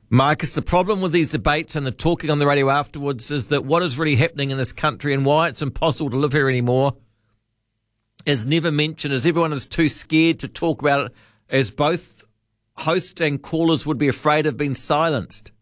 Marcus, the problem with these debates and the talking on the radio afterwards is that what is really happening in this country and why it's impossible to live here anymore is never mentioned, as everyone is too scared to talk about it, as both hosts and callers would be afraid of being silenced.